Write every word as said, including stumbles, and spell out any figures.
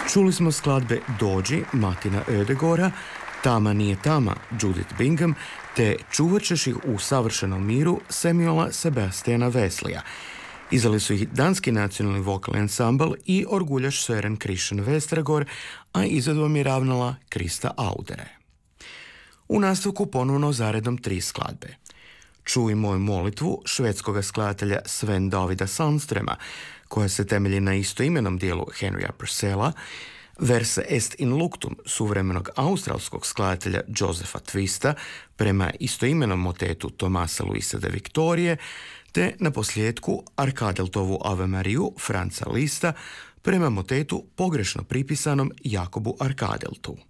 Čuli smo skladbe Dođi Martina Ödegora, Tama nije tama Judith Bingham te Čuvat ćeš ih u savršenom miru Samuela Sebastiana Wesleya. Izdali su ih danski nacionalni vokalni ansambl i orguljaš Søren Christian Vestergaard, a izvedbom je ravnala Krista Audere. U nastavku ponovno zaredom tri skladbe. Čuj moju molitvu švedskog skladatelja Sven Davida Sandströma, koja se temelji na istoimenom dijelu Henrya Purcella, Verse est in luctum suvremenog australskog skladatelja Josepha Twista prema istoimenom motetu Tomasa Luisa de Victorije, te na posljedku Arkadeltovu Ave Mariju Franca Lista prema motetu pogrešno pripisanom Jakobu Arkadeltu.